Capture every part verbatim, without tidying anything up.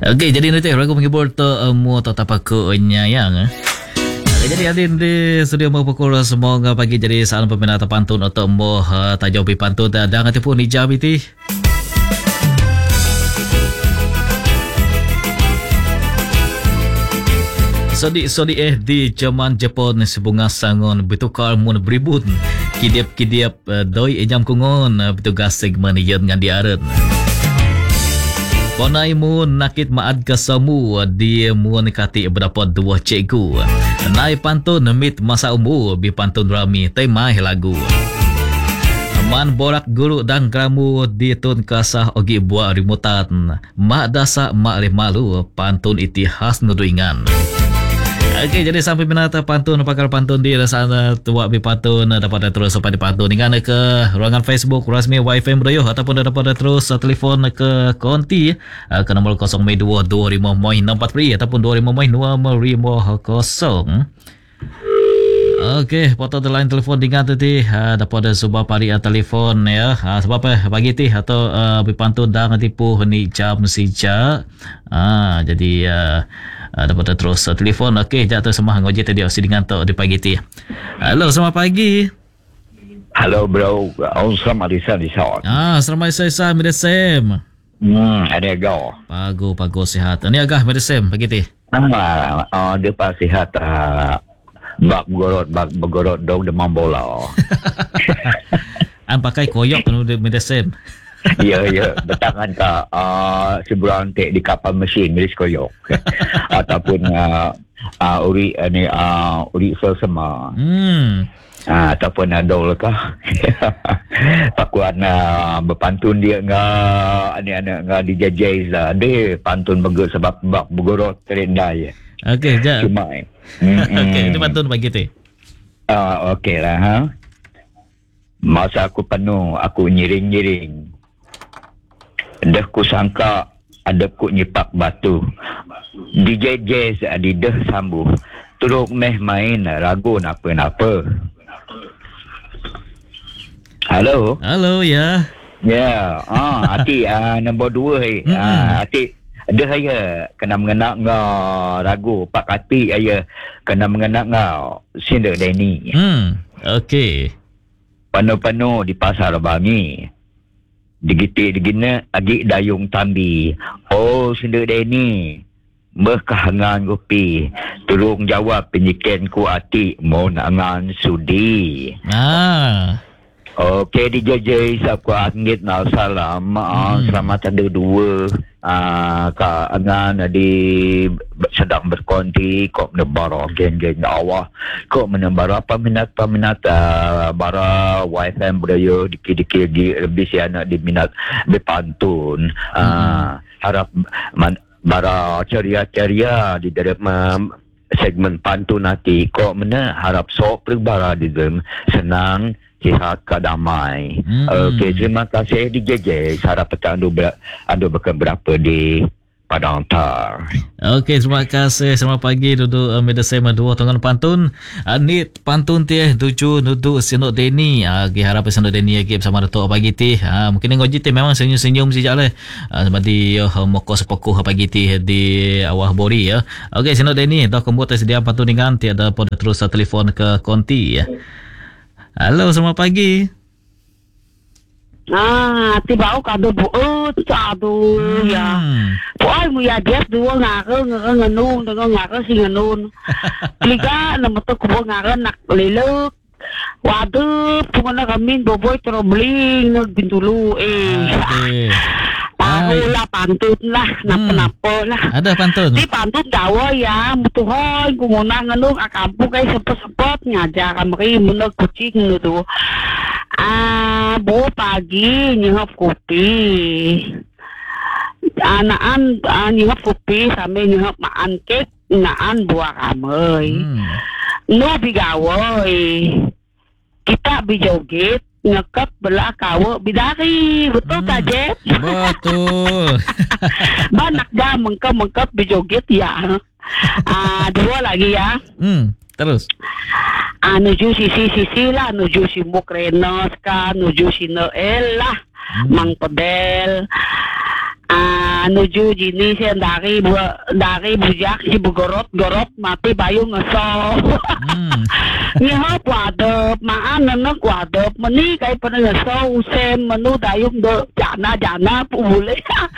Okey, jadi nanti aku menghibur tu mu atau tak pakai nyayang. Okay, jadi adin di studio mau pukul semoga pagi jadi salam peminat pantun atau mau uh, tak jawab pantun dan nanti pun dijawab itu. Sodi-sodi eh di zaman Jepun sebunga sangon bertukar mun beribun. Kidiap-kidiap uh, doi ejam kungon uh, bertugas segmen yen ngan diaren. Ponai mun nakit maad kasamu di mun kati berapa dua cikgu. Nai pantun mit masa umur bi pantun rami tema lagu. Man borak guru dan gramu di tun kasah ogi buah rimutan. Mak dasa mak leh malu pantun itihas nuduingan. Okey, jadi sampai binata pantun pakar pantun di sana tua bi pantun dapat terus pada pantun dengan ke ruangan Facebook Rasmi Y F M Radio ataupun dapat terus telefon ke konti ke nombor kosong dua dua lima enam empat pri ataupun dua lima dua lima kosong. Okey, foto the line telefon dengan tadi dapat sebuah pari telefon ya. Sebab apa pagi ti atau bi pantun dah tipu ni jam sija. Ah, jadi uh, Uh, dapat terus uh, telefon. Okey, jatuh semua ngoje tadi osi dengan tok di pagi ti. Halo, selamat pagi. Halo bro, oh selamat disa di sawat. Ah, selamat saya medesem. Hmm, ada go. Pago pago sihat. Ni agak medesem pagi ti. Ah, uh, dia pas sihat uh, bak begorot bak begorot dog demam bola. An pakai koyok anu medesem. Ya, ya. Bertangan ke uh, seberang tek di kapal mesin milik koyok. Ataupun uh, uh, uri uh, ni uh, uri selsema. Hmm. Uh, ataupun adol kah. Pakuan uh, berpantun dia ngah anak-anak ngah dijajai lah. Dia pantun begut sebab bak begorot terendai. Okey, jap. Cuma. Okey, itu pantun bagi tu. Ah, okey lah ha. Masa aku penuh, aku nyiring-nyiring. Dah ku sangka ada ku nyipak batu. D J Jazz di dah sambuh. Turuk meh main ragu napa-napa. Halo. Halo ya. Ya, ah hati ah nombor dua hai. Mm-hmm. Ah hati dah saya kena mengenak ngau ragu pak hati saya kena mengenak ngau sinda Deni. Hmm. Okey. Pano-pano di pasar Bangi. Digiti-digina agi dayung tambi. Oh, sinda Deni. Berkahangan kopi. Tolong jawab penyikian ku hati. Mau nangan sudi. Ah. Okey, D J J sab ku anggit na salam. Hmm. Selamat ada dua. Ah, ka angan di sedang berkonti kok menebara geng-geng awah kok menebara peminat-peminat uh, bara Y F M budaya dikit-dikit lebih si anak diminat berpantun. Ah, hmm. Harap man, bara ceria-ceria di dalam segmen pantun nanti kok mana harap sok berbara di dalam senang sihat kadamai. Hmm. Okey, terima kasih D J J. Harap petang anda ber, anda berapa di Padang Tar. Okey, terima kasih. Selamat pagi duduk uh, medesem dua tangan pantun. Uh, ni pantun ti tuju duduk Sinok Deni. Ah, uh, harap Sinok Deni lagi bersama Datuk pagi ti. Ah, uh, mungkin ngoji ti memang senyum-senyum sejak le. Uh, sebab di uh, moko sepokuh pagi ti di awah bori ya. Okey, Sinok Deni dah komputer sedia pantun dengan tiada pada terus uh, telefon ke konti ya. Halo, selamat pagi. Ah, tiba aku ada buat satu ya. Poin mu ya dia dua ngaka ngaka nganun dengan ngaka si nganun. Liga nama tu kubu ngaka nak leluk. Waduh, pungana kami boboy terobling nak bintulu eh. Tahu lah pantun lah, napa-napa lah. Ada pantun? Di pantun Jawa ya, mutuhon kumuna nganung akampung kay sepet-sepet ngajar kami meneg kucing gitu. Ah, bu pagi nyihop kopi. Anaan uh, nyihop kopi sambil nyihop maan kek, naan buah kamay. Hmm. No bigaway. Kita bijoget. Ngekep belah kawa bidari. Betul hmm. tak, Jet? Betul. Banak dah mengkep-mengkep bijoget ya. Ah, dua lagi ya. Hmm, terus. Ah, nuju sisi-sisi lah. Nuju si Mukrenos ka. Nuju si Noel lah. Hmm. Mang Pedel. Ah, Ah, nuju jini siya dari bu dari bujak si bugorot gorot mati bayu ngeso. Hmm. Nyaho kuadep maan nana kuadep meni kay pada ngeso usen menu dayung do jana jana pule.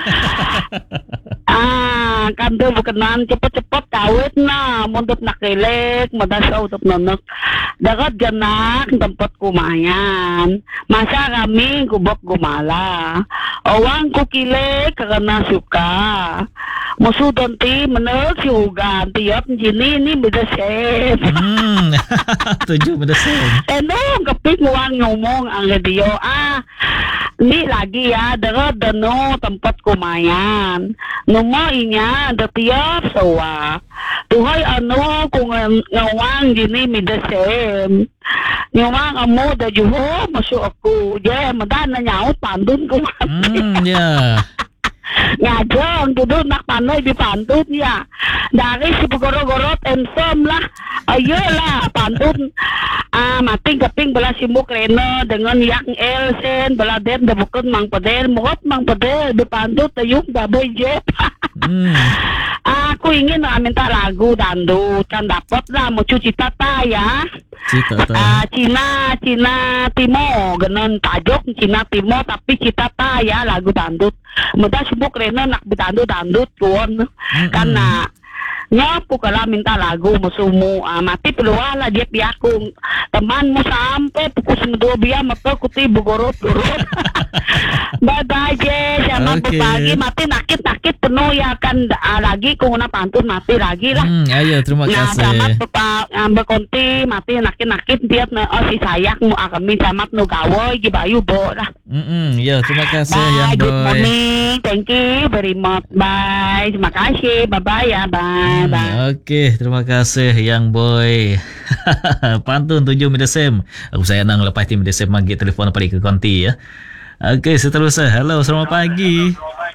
Ah, kanto bukenan cepet-cepet kawit na mundup nakilek madasa untuk nonek dagat ganak tempat kumayan masa kami kubok gumala awang kukilek karena suka musuh donti menek siugan tiap jini ini beda chef. Hmm. Tujuh beda chef. Enong kepik nguang ngomong ang radio ah ini lagi ya dagat dano tempat kumayan numo inya ada tiap sawa tuhay ano kung ngawang gini midasem ngawang amo da juho masuk aku je madan na nyaut pandun ko Hmm, ya. ngajong duduk nak panoy di pantun ya dari si pegorot-gorot ensom lah ayo lah pantun ah mating keping bala simuk reno dengan yang elsen bala den da bukan mang pedel muot mang pedel di pantun tayuk baboy jep. Hmm. Aku ingin uh, minta lagu dangdut kan dapat lah mau cuci tata ya. Cita ta. Uh, Cina Cina Timo genon tajuk Cina Timo tapi cita ta ya lagu dangdut. Mudah sibuk rena nak dangdut dangdut kuon karena nyapu kalau minta lagu musuhmu uh, mati peluang lah dia piaku temanmu sampai pukul sembilan biar maka kuti bugorot gorot. Bye bye je sama Okay. pagi mati nakit nakit penuh ya kan uh, lagi kung na pantun mati lagi lah. Hmm, ayo terima Nah, sama kasih. papa ambil konti mati nakit-nakit dia na oh, si sayak mo kami sama no gawoy gibayu bo lah. Hmm, ya terima kasih Bye, yang good boy. morning. Thank you very much. Bye. Terima kasih. Bye-bye ya. Bye. Bye. Hmm, Okey, terima kasih yang boy. Pantun tujuh Midasem. Aku saya nang lepas tim Midasem magi telefon balik ke konti ya. Okey, seterusnya. Hello, selamat pagi.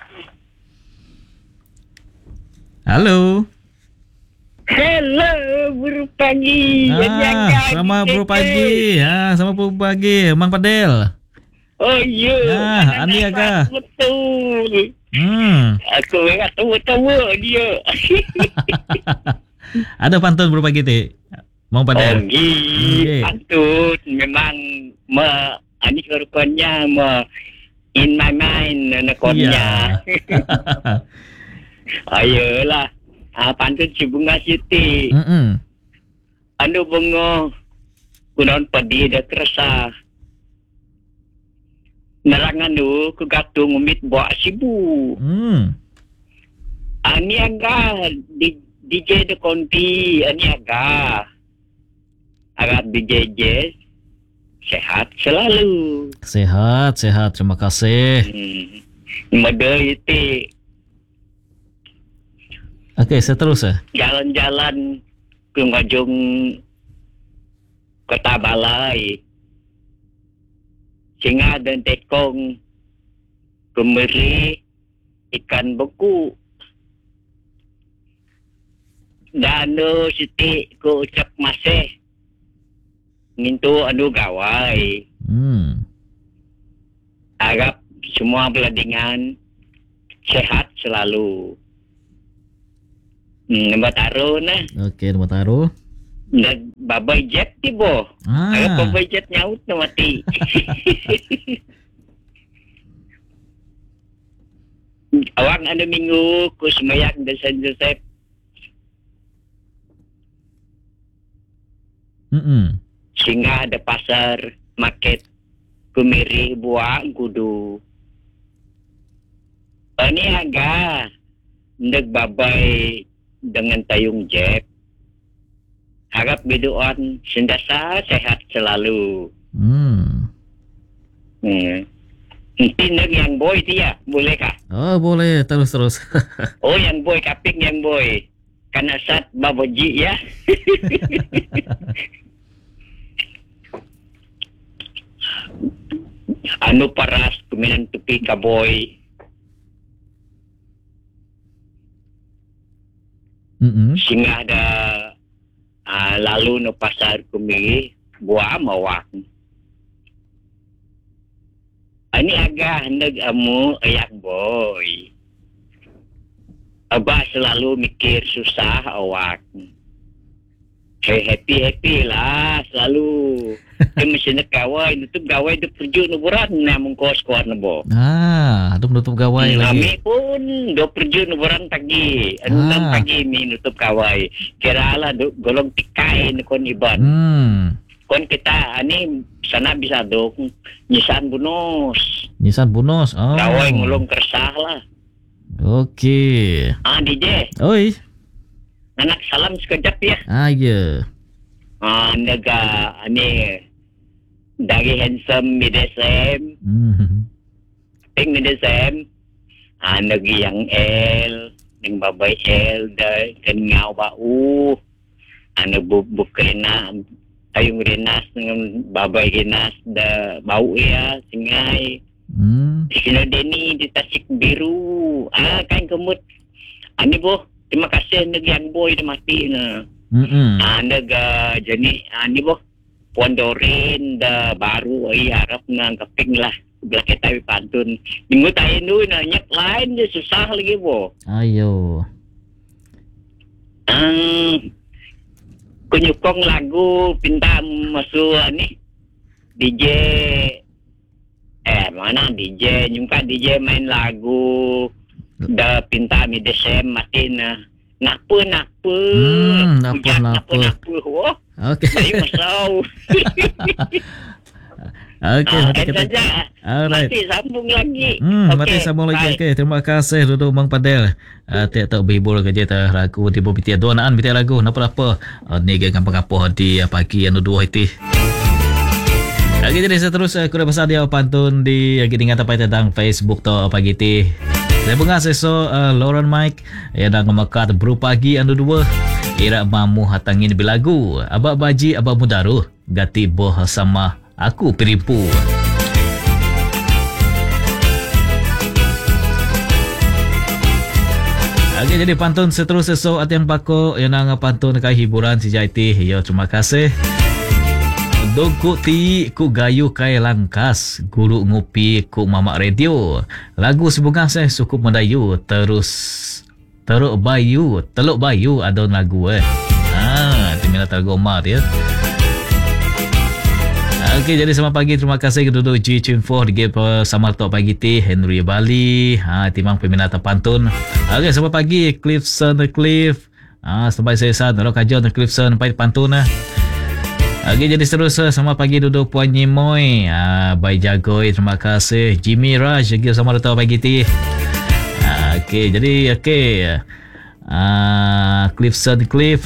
Halo. Hello, buru pagi. Ah, selamat bro pagi. Ah, selamat bro pagi. Mang Padel. Oh iya. Ah, Andi Aga. Betul. Hmm. Aku ingat tahu-tahu dia. Ada pantun bro pagi ti. Mang Padel. Ogi, Okey. pantun memang me ani kerukannya me in my mind nekonnya. Ya. Ayolah. Ah pantun si bunga siti. Hmm. Anu bunga kunon padi dah kerasa. Nerangan tu kegatung umit buat sibu. Hmm. Ani aga di D J de konti ani aga. Agak D J Jazz sehat selalu. Sehat, sehat. Terima kasih. Hmm. Mada itu Okey, seterusnya. jalan-jalan ke ngajung kota Balai. Singa dan tekong kemeri ikan beku. Dano siti ko ucap masih ngintu anu gawai. Hmm. Harap semua beladingan sehat selalu. Hmm, nombor taruh nah. Okey, nombor taruh. Dan babai jet tibo. Ah. Harap babai jet nyaut na mati. Awang ano minggu ku semayak dan San Joseph. Hmm. Singa ada pasar market kumiri buang kudu. Ini agak nagbabai dengan tayung jeb. Harap biduan sendasa sehat selalu. Hmm. Hmm. Tindag yang boy dia, boleh kah? Oh, boleh. Terus terus. Oh yang boy, kaping yang boy. Karena saat baboji ya. Anu paras kuminan tupi ka boy. Hmm. Singa ada uh, lalu no pasar kumi buah mawak. Ini agak hendak amu ayak boy. Abah selalu mikir susah awak. Hey, happy-happy lah selalu. Dia mesti nak gawai, nutup gawai dia perju nuburan namun kos kuat nebo. Ah, ada menutup gawai Hmm, lagi. Kami pun do perju nuburan pagi. Enam Ah. pagi mi nutup gawai. Kira lah do golong tikai ni kon iban. Hmm. Kon kita ani sana bisa do nyisan bonus. Nisan bonus. Oh. Gawai ngulung kersah lah. Okey. Ah D J, Oi. anak salam sekejap ya. Ah, ya. Ah naga ani dari handsome mid S M, Hmm. ping mid S M. Ah nagi yang L, ning babai L da kan ngau bau. Ana bu bukrena ayung renas dengan babai renas da bau ya singai. Hmm. Sino Deni di Tasik Biru. Ah kan kemut. Ani boh, terima kasih nagi yang boy dah mati na. Hmm. Ah naga jani ani boh. Puan Dorin da baru ai harap na kaping lah. Belah kita pantun. Minggu tayo nu na nyak lain je susah lagi boh. Ayo. Ah kunyukong lagu pinta masuk ni D J eh mana D J nyungka D J main lagu da pinta mi desem mati na napa napa Hmm, napa, Hujan napa. napa napa wah Okey. saya masau Okey, ah, nanti kan kita. saja Alright. nanti sambung lagi. Hmm, Okey, mati sambung lagi. bye. Okey, terima kasih duduk Bang Padel. Uh, tiap tak berhibur kerja tak ragu tiba bitia dua naan bitia lagu. Napa-napa. Uh, ni geng kampung-kampung di uh, pagi yang dua itu. Okey, jadi saya terus uh, kurang besar dia pantun di uh, dengan tapai tentang Facebook tu pagi ti. Saya bunga seso uh, Lauren Mike yang dah ngemakat bro pagi anu dua. Ira mamu hatangin bilagu. Abak baji abak mudaru. Gati boh sama aku pirimpu. Okey, jadi pantun seterusnya so atiang pako yang nang pantun kai hiburan si Jaiti. Yo, terima kasih. Doku ti ku gayu kai langkas, guru ngopi ku mamak radio. Lagu sebunga saya cukup mendayu terus teruk bayu, teluk bayu ada lagu eh. Ah, timina tergomar ya. Okey, jadi selamat pagi. Terima kasih keduduk G Tune empat di game Samar Tok Pagi Ti Henry Bali. Ha, timang peminat pantun. Okey, selamat pagi Cliffson Cliff. Ah, ha, sampai sesan orang kajian Cliffson pai pantun ah. Okey, jadi seterusnya selamat pagi duduk Puan Nyimoy. Ah, ha, Bai Jagoi, terima kasih. Jimmy Raj lagi Samar Tok Pagi Ti. Ha, okey, jadi okey. Ah, Cliffson Cliff.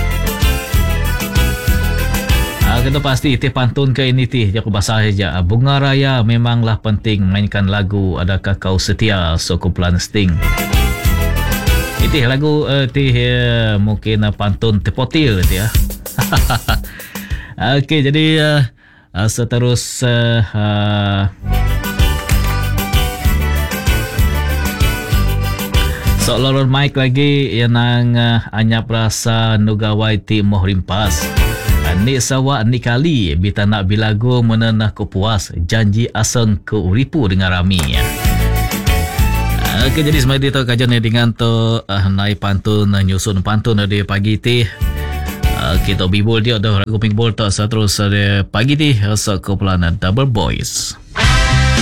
Kita pasti teh pantun ke ini teh aku basah saja. Bunga Raya memanglah penting mainkan lagu Adakah Kau Setia Sokumpulan Sting. Itu lagu uh, teh uh, mungkin uh, pantun tepotil tu ya. Okey, jadi uh, uh, seterus uh, uh, so Lauren Mike lagi yang nang uh, anyap rasa nugawai ti moh rimpas. Ni sawa ni kali bita nak bilagu menenah ku puas janji aseng ke uripu dengan rami. Okey, jadi semai dia tahu kajian dengan tu uh, naik pantun nyusun pantun di pagi ti. Uh, kita bibul dia dah kuping bol tak terus ada pagi ti so kumpulan Double Boys.